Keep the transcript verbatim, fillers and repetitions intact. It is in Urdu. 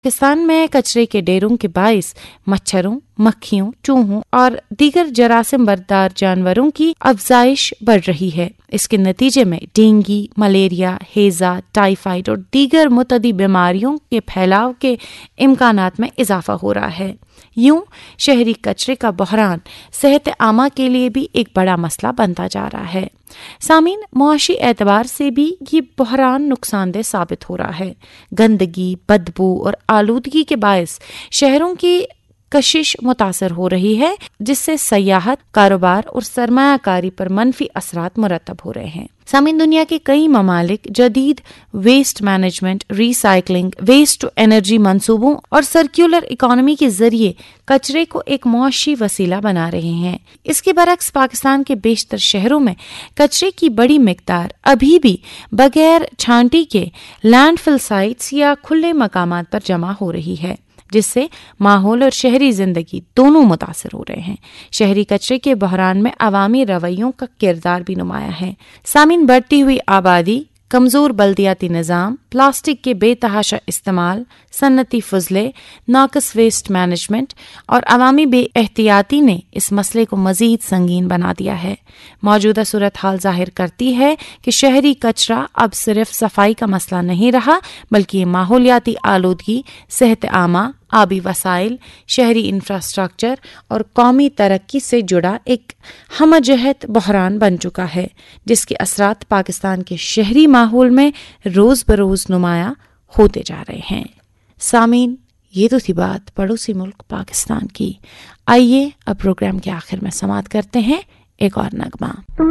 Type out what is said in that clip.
پاکستان میں کچرے کے ڈھیروں کے باعث مچھروں، مکھیوں، چوہوں اور دیگر جراثیم بردار جانوروں کی افزائش بڑھ رہی ہے۔ اس کے نتیجے میں ڈینگی، ملیریا، ہیزا، ٹائیفائڈ اور دیگر متعدی بیماریوں کے پھیلاؤ کے امکانات میں اضافہ ہو رہا ہے۔ یوں شہری کچرے کا بحران صحت عامہ کے لیے بھی ایک بڑا مسئلہ بنتا جا رہا ہے۔ سامعین، معاشی اعتبار سے بھی یہ بحران نقصان دہ ثابت ہو رہا ہے۔ گندگی، بدبو اور آلودگی کے باعث شہروں کی کشش متاثر ہو رہی ہے، جس سے سیاحت، کاروبار اور سرمایہ کاری پر منفی اثرات مرتب ہو رہے ہیں۔ سامعین، دنیا کے کئی ممالک جدید waste management, re cycling, waste to energy منصوبوں اور سرکولر اکانومی کے ذریعے کچرے کو ایک معاشی وسیلہ بنا رہے ہیں۔ اس کے برعکس پاکستان کے بیشتر شہروں میں کچرے کی بڑی مقدار ابھی بھی بغیر چھانٹی کے لینڈ فل سائٹس یا کھلے مقامات پر جمع ہو رہی ہے، جس سے ماحول اور شہری زندگی دونوں متاثر ہو رہے ہیں۔ شہری کچرے کے بحران میں عوامی رویوں کا کردار بھی نمایاں ہے۔ سامعین، بڑھتی ہوئی آبادی، کمزور بلدیاتی نظام، پلاسٹک کے بے تحاشا استعمال، صنعتی فضلے، ناقص ویسٹ مینجمنٹ اور عوامی بے احتیاطی نے اس مسئلے کو مزید سنگین بنا دیا ہے۔ موجودہ صورتحال ظاہر کرتی ہے کہ شہری کچرا اب صرف صفائی کا مسئلہ نہیں رہا، بلکہ یہ ماحولیاتی آلودگی، صحت عامہ، آبی وسائل، شہری انفراسٹرکچر اور قومی ترقی سے جڑا ایک ہمہ جہت بحران بن چکا ہے، جس کے اثرات پاکستان کے شہری ماحول میں روز بروز نمایاں ہوتے جا رہے ہیں۔ سامعین، یہ تو تھی بات پڑوسی ملک پاکستان کی۔ آئیے اب پروگرام کے آخر میں سماعت کرتے ہیں ایک اور نغمہ۔